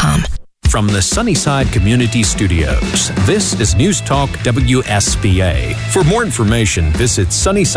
SunnysideCommunity.com. From the Sunnyside Community Studios, this is News Talk WSVA. For more information, visit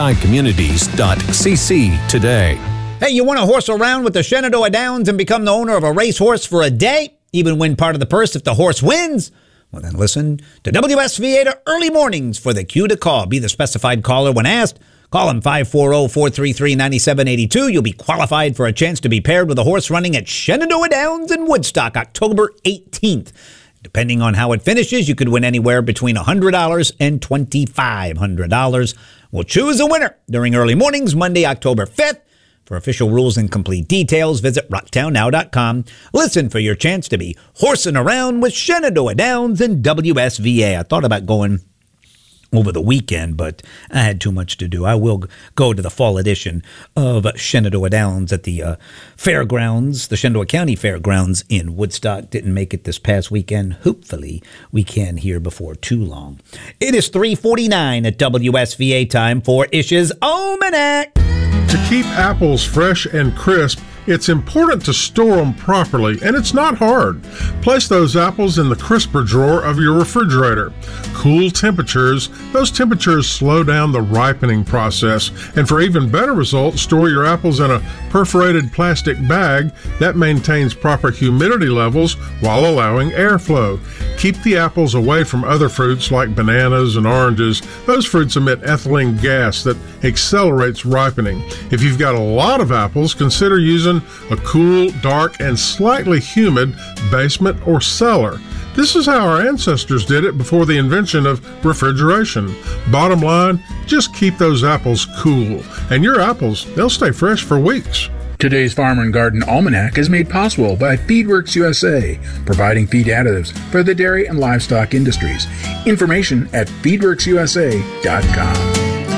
sunnysidecommunities.cc today. Hey, you want to horse around with the Shenandoah Downs and become the owner of a racehorse for a day? Even win part of the purse if the horse wins? Well, then listen to WSVA to early mornings for the cue to call. Be the specified caller when asked. Call him 540-433-9782. You'll be qualified for a chance to be paired with a horse running at Shenandoah Downs in Woodstock, October 18th. Depending on how it finishes, you could win anywhere between $100 and $2,500. We'll choose a winner during early mornings, Monday, October 5th. For official rules and complete details, visit rocktownnow.com. Listen for your chance to be horsing around with Shenandoah Downs and WSVA. I thought about going over the weekend, but I had too much to do. I will go to the fall edition of Shenandoah Downs at the fairgrounds, the Shenandoah County Fairgrounds in Woodstock. Didn't make it this past weekend. Hopefully, we can here before too long. It is 3:49 at WSVA time for Ish's Almanac. To keep apples fresh and crisp, it's important to store them properly, and it's not hard. Place those apples in the crisper drawer of your refrigerator. Cool temperatures, those temperatures slow down the ripening process. And for even better results, store your apples in a perforated plastic bag that maintains proper humidity levels while allowing airflow. Keep the apples away from other fruits like bananas and oranges. Those fruits emit ethylene gas that accelerates ripening. If you've got a lot of apples, consider using a cool, dark, and slightly humid basement or cellar. This is how our ancestors did it before the invention of refrigeration. Bottom line, just keep those apples cool. And your apples, they'll stay fresh for weeks. Today's Farmer and Garden Almanac is made possible by Feedworks USA, providing feed additives for the dairy and livestock industries. Information at feedworksusa.com.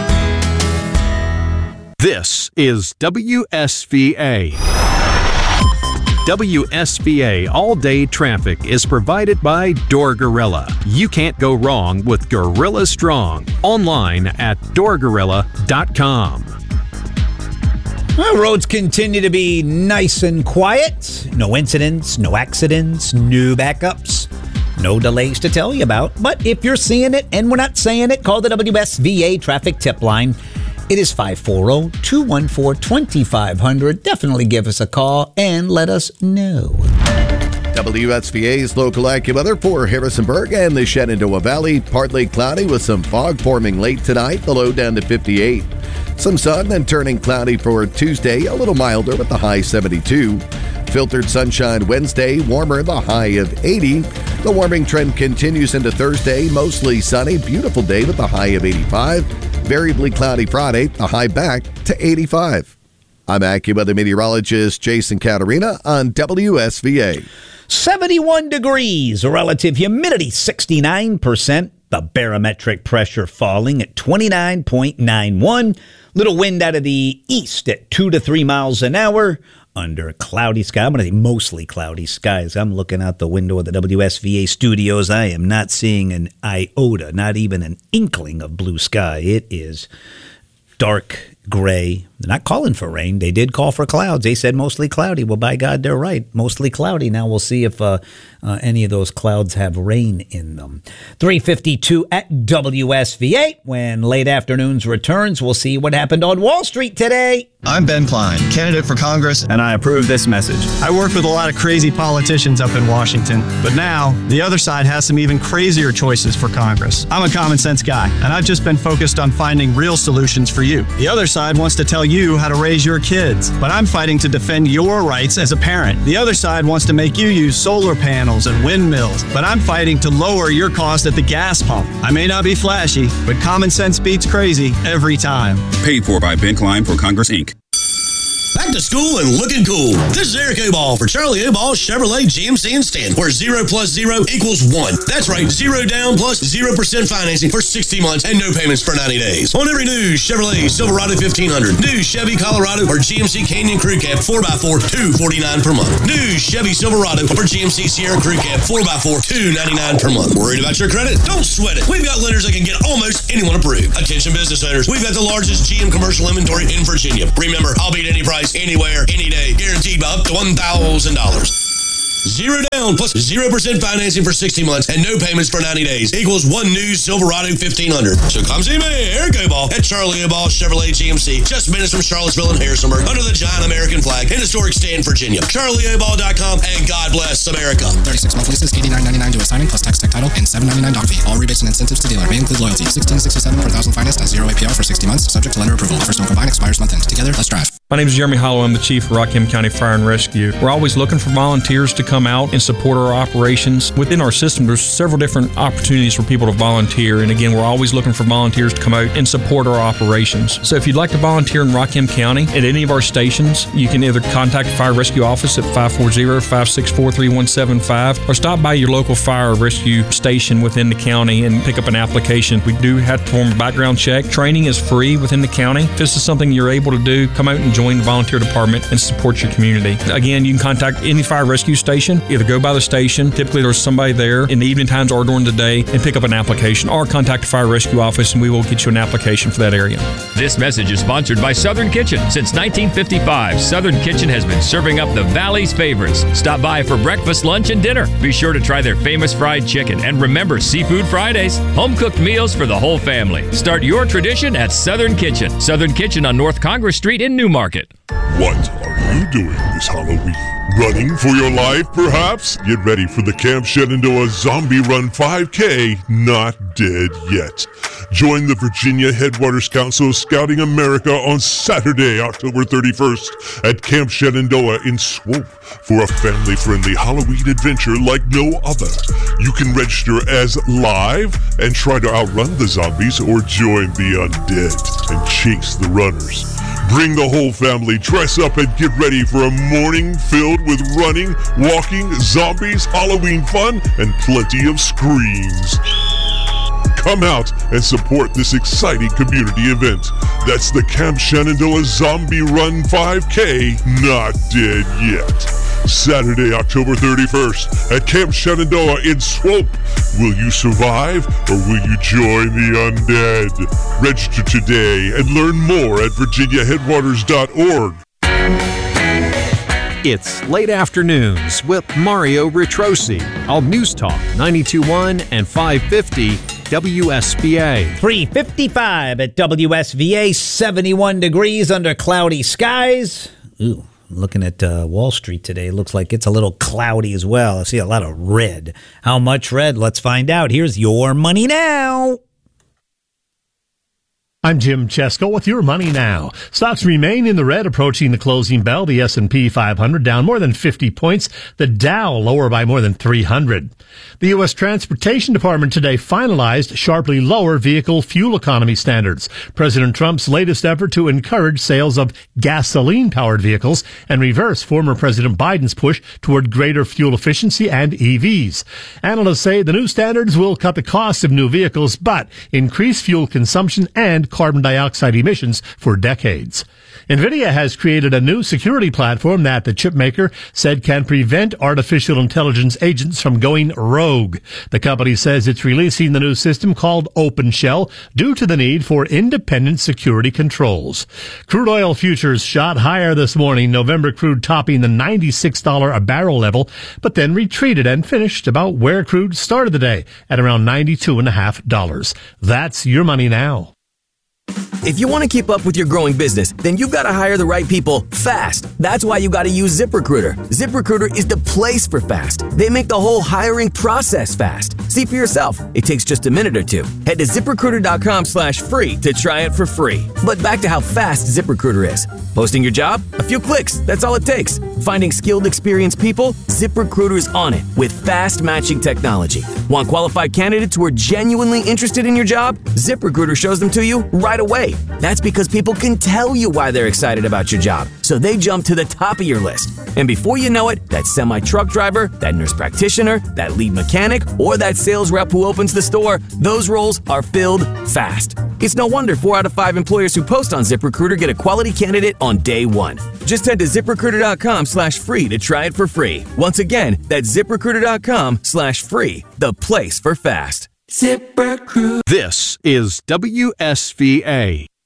This is WSVA. WSVA all-day traffic is provided by Door Gorilla. You can't go wrong with Gorilla Strong. Online at doorgorilla.com. Well, roads continue to be nice and quiet. No incidents, no accidents, no backups, no delays to tell you about. But if you're seeing it and we're not saying it, call the WSVA traffic tip line. It is 540-214-2500. Definitely give us a call and let us know. WSVA's local AccuWeather for Harrisonburg and the Shenandoah Valley. Partly cloudy with some fog forming late tonight, the low down to 58. Some sun, then turning cloudy for Tuesday, a little milder with the high 72. Filtered sunshine Wednesday, warmer, the high of 80. The warming trend continues into Thursday, mostly sunny, beautiful day with the high of 85. Variably cloudy Friday, the high back to 85. I'm AccuWeather meteorologist Jason Caterina on WSVA. 71 degrees, relative humidity 69%. The barometric pressure falling at 29.91. Little wind out of the east at 2 to 3 miles an hour. Under cloudy sky. I'm going to say mostly cloudy skies. I'm looking out the window of the WSVA studios. I am not seeing an iota, not even an inkling of blue sky. It is dark gray. They're not calling for rain. They did call for clouds. They said mostly cloudy. Well, by God, they're right. Mostly cloudy. Now we'll see if any of those clouds have rain in them. 3:52 at WSVA. When late afternoons returns, we'll see what happened on Wall Street today. I'm Ben Klein, candidate for Congress, and I approve this message. I worked with a lot of crazy politicians up in Washington, but now the other side has some even crazier choices for Congress. I'm a common sense guy, and I've just been focused on finding real solutions for you. The other side wants to tell you how to raise your kids, but I'm fighting to defend your rights as a parent. The other side wants to make you use solar panels and windmills, but I'm fighting to lower your cost at the gas pump. I may not be flashy, but common sense beats crazy every time. Paid for by Ben Klein for Congress, Inc. Back to school and looking cool. This is Eric Oball for Charlie Oball Chevrolet GMC in Stanton, where 0 plus 0 equals 1. That's right, 0 down plus 0% financing for 60 months and no payments for 90 days. On every new Chevrolet Silverado 1500, new Chevy Colorado or GMC Canyon Crew Cab 4x4, $249 per month. New Chevy Silverado or GMC Sierra Crew Cab 4x4, $299 per month. Worried about your credit? Don't sweat it. We've got lenders that can get almost anyone approved. Attention business owners, we've got the largest GM commercial inventory in Virginia. Remember, I'll beat any price, anywhere, any day, guaranteed by up to $1,000. Zero down plus 0% financing for 60 months and no payments for 90 days equals one new Silverado 1500. So come see me, Eric Oball, at Charlie Oball Chevrolet GMC, just minutes from Charlottesville and Harrisonburg, under the giant American flag in historic Stanton, Virginia. CharlieOball.com, and God bless America. 36-month leases, $89.99 to assigning plus tax, tech title, and $7.99 doc fee. All rebates and incentives to dealer may include loyalty. $16.67 per thousand financed at 0 APR for 60 months, subject to lender approval. Offers don't combine, expires month end. Together, let's drive. My name is Jeremy Hollow. I'm the Chief of Rockham County Fire and Rescue. We're always looking for volunteers to come out and support our operations. Within our system, there's several different opportunities for people to volunteer. And again, we're always looking for volunteers to come out and support our operations. So if you'd like to volunteer in Rockham County at any of our stations, you can either contact the Fire Rescue Office at 540-564-3175 or stop by your local fire rescue station within the county and pick up an application. We do have to perform a background check. Training is free within the county. If this is something you're able to do, come out and join the volunteer department and support your community. Again, you can contact any fire rescue station. Either go by the station, typically there's somebody there in the evening times or during the day, and pick up an application, or contact the Fire Rescue Office and we will get you an application for that area. This message is sponsored by Southern Kitchen. Since 1955, Southern Kitchen has been serving up the Valley's favorites. Stop by for breakfast, lunch, and dinner. Be sure to try their famous fried chicken, and remember Seafood Fridays, home-cooked meals for the whole family. Start your tradition at Southern Kitchen. Southern Kitchen on North Congress Street in Newmarket. What are you doing this Halloween? Running for your life, perhaps? Get ready for the Camp Shenandoah Zombie Run 5K, Not Dead Yet. Join the Virginia Headwaters Council Scouting America on Saturday, October 31st at Camp Shenandoah in Swope for a family-friendly Halloween adventure like no other. You can register as live and try to outrun the zombies or join the undead and chase the runners. Bring the whole family, dress up, and get ready for a morning filled with running, walking, zombies, Halloween fun, and plenty of screams. Come out and support this exciting community event. That's the Camp Shenandoah Zombie Run 5K, Not Dead Yet. Saturday, October 31st at Camp Shenandoah in Swope. Will you survive or will you join the undead? Register today and learn more at virginiaheadwaters.org. It's Late Afternoons with Mario Ritrosi on News Talk 92.1 and 550 WSVA. 3:55 at WSVA, 71 degrees under cloudy skies. Ooh. Looking at Wall Street today, looks like it's a little cloudy as well. I see a lot of red. How much red? Let's find out. Here's your Money Now. I'm Jim Chesko with your Money Now. Stocks remain in the red approaching the closing bell. The S&P 500 down more than 50 points. The Dow lower by more than 300. The U.S. Transportation Department today finalized sharply lower vehicle fuel economy standards. President Trump's latest effort to encourage sales of gasoline-powered vehicles and reverse former President Biden's push toward greater fuel efficiency and EVs. Analysts say the new standards will cut the cost of new vehicles, but increase fuel consumption and carbon dioxide emissions for decades. NVIDIA has created a new security platform that the chipmaker said can prevent artificial intelligence agents from going rogue. The company says it's releasing the new system called OpenShell due to the need for independent security controls. Crude oil futures shot higher this morning, November crude topping the $96 a barrel level, but then retreated and finished about where crude started the day at around $92.50. That's your Money Now. If you want to keep up with your growing business, then you've got to hire the right people fast. That's why you got to use ZipRecruiter. ZipRecruiter is the place for fast. They make the whole hiring process fast. See for yourself. It takes just a minute or two. Head to ZipRecruiter.com/free to try it for free. But back to how fast ZipRecruiter is. Posting your job? A few clicks. That's all it takes. Finding skilled, experienced people? ZipRecruiter is on it with fast matching technology. Want qualified candidates who are genuinely interested in your job? ZipRecruiter shows them to you right away. That's because people can tell you why they're excited about your job, so they jump to the top of your list. And before you know it, that semi-truck driver, that nurse practitioner, that lead mechanic, or that sales rep who opens the store, those roles are filled fast. It's no wonder 4 out of 5 employers who post on ZipRecruiter get a quality candidate on day one. Just head to ZipRecruiter.com/free to try it for free. Once again, that's ZipRecruiter.com/free, the place for fast. ZipRecruiter. This is WSVA.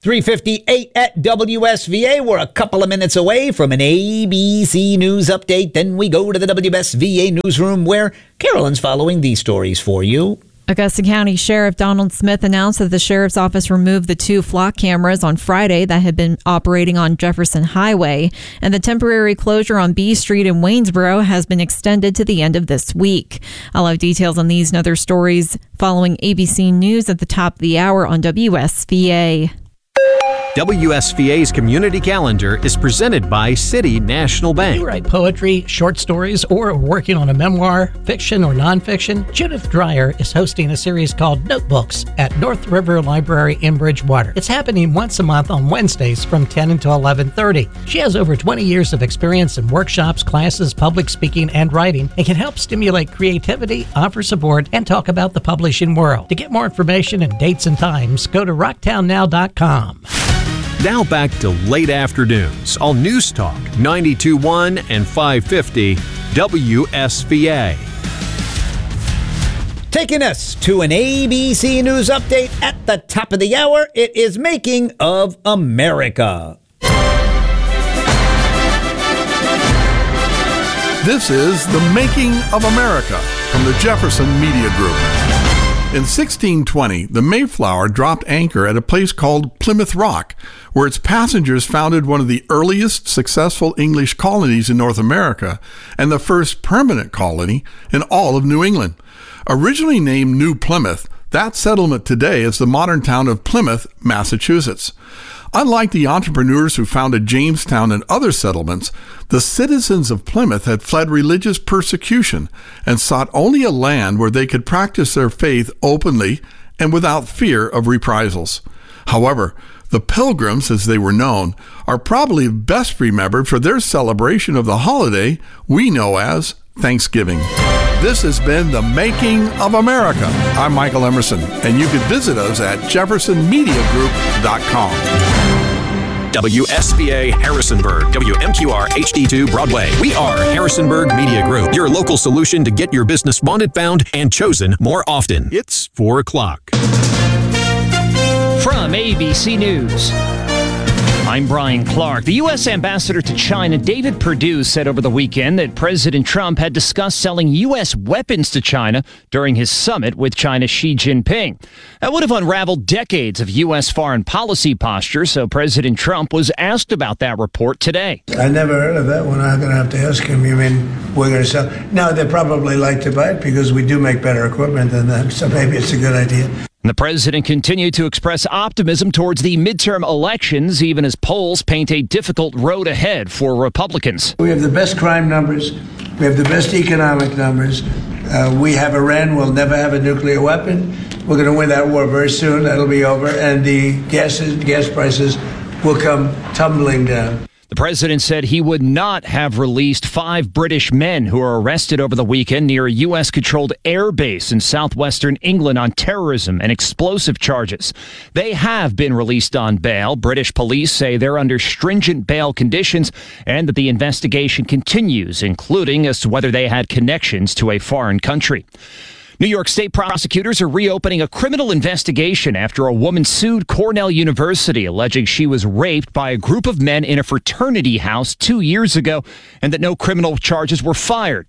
3:58 at WSVA. We're a couple of minutes away from an ABC News update. Then we go to the WSVA newsroom where Carolyn's following these stories for you. Augusta County Sheriff Donald Smith announced that the sheriff's office removed the 2 flock cameras on Friday that had been operating on Jefferson Highway, and the temporary closure on B Street in Waynesboro has been extended to the end of this week. I'll have details on these and other stories following ABC News at the top of the hour on WSVA. WSVA's community calendar is presented by City National Bank. You write poetry, short stories, or are working on a memoir, fiction or nonfiction? Judith Dreyer is hosting a series called Notebooks at North River Library in Bridgewater. It's happening once a month on Wednesdays from 10 until 11:30. She has over 20 years of experience in workshops, classes, public speaking, and writing, and can help stimulate creativity, offer support, and talk about the publishing world. To get more information and dates and times, go to rocktownnow.com. Now back to late afternoons on News Talk 92.1 and 550 WSVA. Taking us to an ABC News update at the top of the hour, it is Making of America. This is The Making of America from the Jefferson Media Group. In 1620, the Mayflower dropped anchor at a place called Plymouth Rock, where its passengers founded one of the earliest successful English colonies in North America and the first permanent colony in all of New England. Originally named New Plymouth, that settlement today is the modern town of Plymouth, Massachusetts. Unlike the entrepreneurs who founded Jamestown and other settlements, the citizens of Plymouth had fled religious persecution and sought only a land where they could practice their faith openly and without fear of reprisals. However, the Pilgrims, as they were known, are probably best remembered for their celebration of the holiday we know as Thanksgiving. This has been The Making of America. I'm Michael Emerson, and you can visit us at jeffersonmediagroup.com. WSVA Harrisonburg, WMQR HD2 Broadway. We are Harrisonburg Media Group, your local solution to get your business wanted, found, and chosen more often. It's 4 o'clock. From ABC News, I'm Brian Clark. The U.S. ambassador to China, David Perdue, said over the weekend that President Trump had discussed selling U.S. weapons to China during his summit with China's Xi Jinping. That would have unraveled decades of U.S. foreign policy posture, so President Trump was asked about that report today. I never heard of that one. I'm going to have to ask him. You mean we're going to sell? No, they probably like to buy it because we do make better equipment than them, so maybe it's a good idea. And the president continued to express optimism towards the midterm elections, even as polls paint a difficult road ahead for Republicans. We have the best crime numbers. We have the best economic numbers. We have Iran will never have a nuclear weapon. We're going to win that war very soon. That'll be over. And the gas prices will come tumbling down. The president said he would not have released 5 British men who were arrested over the weekend near a U.S.-controlled air base in southwestern England on terrorism and explosive charges. They have been released on bail. British police say they're under stringent bail conditions and that the investigation continues, including as to whether they had connections to a foreign country. New York State prosecutors are reopening a criminal investigation after a woman sued Cornell University, alleging she was raped by a group of men in a fraternity house 2 years ago and that no criminal charges were filed.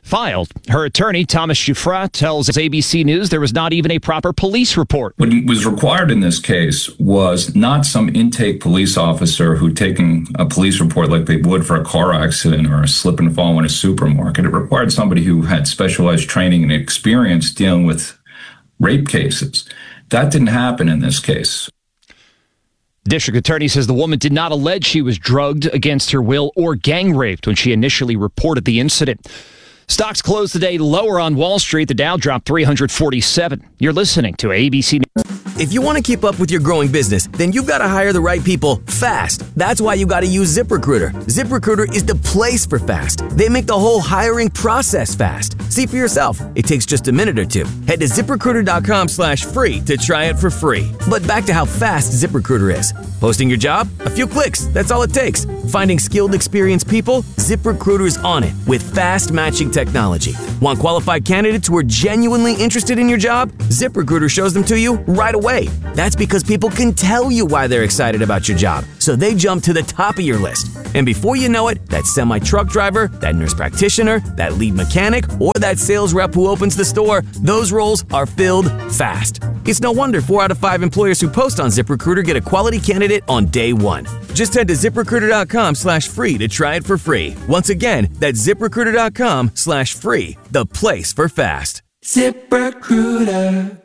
Her attorney, Thomas Giuffra, tells ABC News there was not even a proper police report. What was required in this case was not some intake police officer who taking a police report like they would for a car accident or a slip and fall in a supermarket. It required somebody who had specialized training and experience dealing with rape cases. That didn't happen in this case. District Attorney says the woman did not allege she was drugged against her will or gang raped when she initially reported the incident. Stocks closed today lower on Wall Street. The Dow dropped 347. You're listening to ABC News. If you want to keep up with your growing business, then you've got to hire the right people fast. That's why you got to use ZipRecruiter. ZipRecruiter is the place for fast. They make the whole hiring process fast. See for yourself. It takes just a minute or two. Head to ZipRecruiter.com/free to try it for free. But back to how fast ZipRecruiter is. Posting your job? A few clicks. That's all it takes. Finding skilled, experienced people? ZipRecruiter's on it with fast matching technology. Want qualified candidates who are genuinely interested in your job? ZipRecruiter shows them to you right away. away. That's because people can tell you why they're excited about your job, so they jump to the top of your list. And before you know it, that semi-truck driver, that nurse practitioner, that lead mechanic, or that sales rep who opens the store, those roles are filled fast. It's no wonder 4 out of 5 employers who post on ZipRecruiter get a quality candidate on day one. Just head to ZipRecruiter.com/free to try it for free. Once again, that's ZipRecruiter.com/free, the place for fast. ZipRecruiter.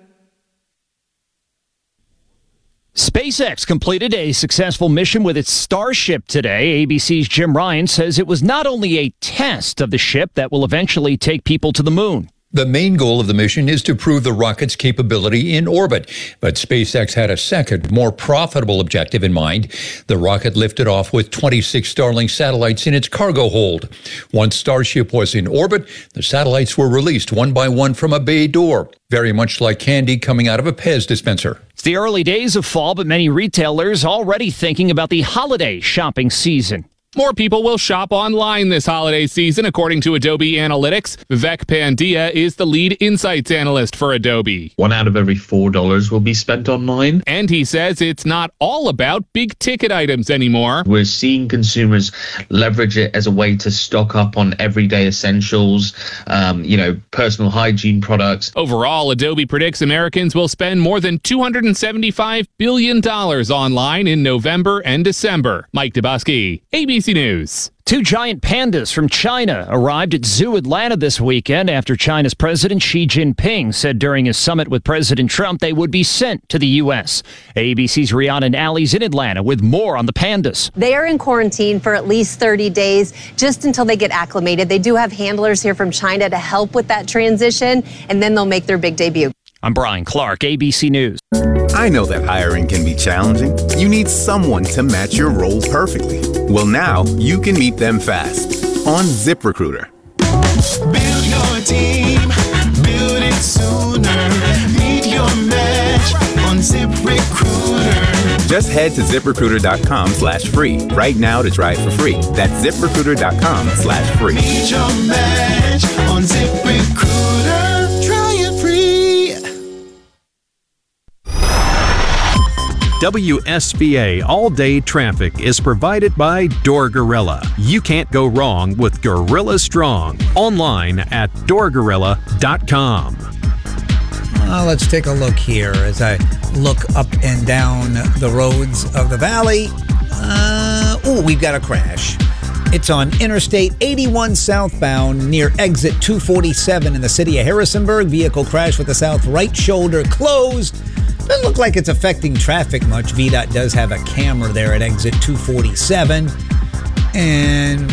SpaceX completed a successful mission with its Starship today. ABC's Jim Ryan says it was not only a test of the ship that will eventually take people to the moon. The main goal of the mission is to prove the rocket's capability in orbit. But SpaceX had a second, more profitable objective in mind. The rocket lifted off with 26 Starlink satellites in its cargo hold. Once Starship was in orbit, the satellites were released one by one from a bay door, very much like candy coming out of a Pez dispenser. It's the early days of fall, but many retailers already thinking about the holiday shopping season. More people will shop online this holiday season, according to Adobe Analytics. Vivek Pandya is the lead insights analyst for Adobe. 1 out of every $4 will be spent online. And he says it's not all about big ticket items anymore. We're seeing consumers leverage it as a way to stock up on everyday essentials, personal hygiene products. Overall, Adobe predicts Americans will spend more than $275 billion online in November and December. Mike Dubosky, ABC News. 2 giant pandas from China arrived at Zoo Atlanta this weekend after China's President Xi Jinping said during his summit with President Trump they would be sent to the U.S. ABC's Rhiannon Alley's in Atlanta with more on the pandas. They are in quarantine for at least 30 days, just until they get acclimated. They do have handlers here from China to help with that transition, and then they'll make their big debut. I'm Brian Clark, ABC News. I know that hiring can be challenging. You need someone to match your role perfectly. Well, now you can meet them fast on ZipRecruiter. Build your team, build it sooner. Meet your match on ZipRecruiter. Just head to ZipRecruiter.com/free right now to try it for free. That's ZipRecruiter.com/free. Meet your match on ZipRecruiter. Try it free. WSVA All-Day Traffic is provided by Door Gorilla. You can't go wrong with Gorilla Strong. Online at doorgorilla.com. Let's take a look here as I look up and down the roads of the valley. We've got a crash. It's on Interstate 81 southbound near exit 247 in the city of Harrisonburg. Vehicle crash with the south right shoulder closed. Doesn't look like it's affecting traffic much. VDOT does have a camera there at exit 247. And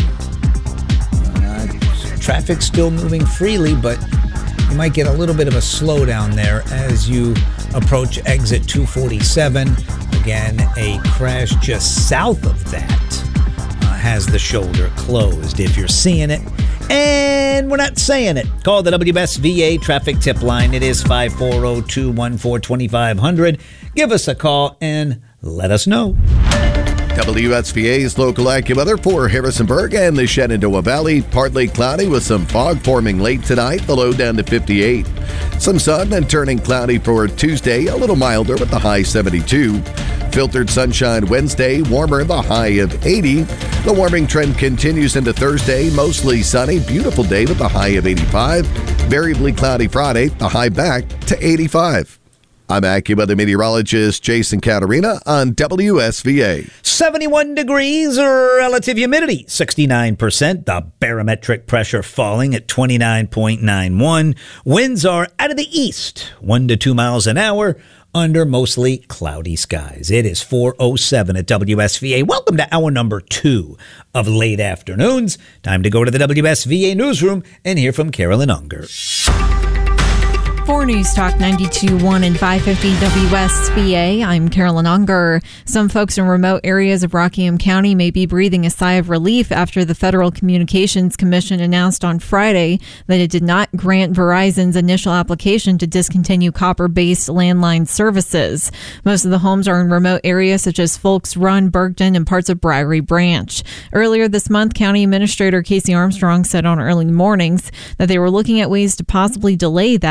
traffic's still moving freely, but you might get a little bit of a slowdown there as you approach exit 247. Again, a crash just south of that has the shoulder closed if you're seeing it. And we're not saying it. Call the WSVA traffic tip line. It is 540-214-2500. Give us a call and let us know. WSVA's local AccuWeather for Harrisonburg and the Shenandoah Valley. Partly cloudy with some fog forming late tonight, the low down to 58. Some sun and turning cloudy for Tuesday, a little milder with the high 72. Filtered sunshine Wednesday, warmer, the high of 80. The warming trend continues into Thursday, mostly sunny, beautiful day with the high of 85. Variably cloudy Friday, the high back to 85. I'm AccuWeather meteorologist Jason Caterina on WSVA. 71 degrees, relative humidity 69%. The barometric pressure falling at 29.91. Winds are out of the east, 1 to 2 miles an hour, under mostly cloudy skies. It is 4:07 at WSVA. Welcome to hour number 2 of Late Afternoons. Time to go to the WSVA newsroom and hear from Carolyn Unger. For News Talk 92.1 and 550 WSVA, I'm Carolyn Unger. Some folks in remote areas of Rockingham County may be breathing a sigh of relief after the Federal Communications Commission announced on Friday that it did not grant Verizon's initial application to discontinue copper-based landline services. Most of the homes are in remote areas such as Folks Run, Bergton, and parts of Briary Branch. Earlier this month, County Administrator Casey Armstrong said on Early Mornings that they were looking at ways to possibly delay that because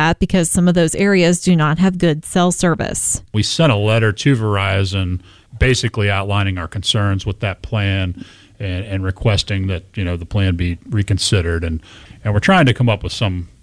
because some of those areas do not have good cell service. We sent a letter to Verizon basically outlining our concerns with that plan and requesting that the plan be reconsidered, and we're trying to come up with some